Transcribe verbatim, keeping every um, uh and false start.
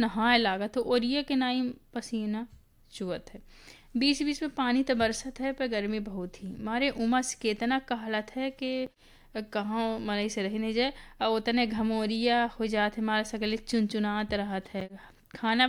नहाए लागत है, ओरिए के नाई पसीना चुअत है। बीच बीच में पानी तो बरसत है पर गर्मी बहुत ही मारे उमस केतना कहलत है कि कहाँ मनई से रही नहीं जाए। और उतने घमोरिया हो जात है, मारे सगले चुनचुनात रहत है। खाना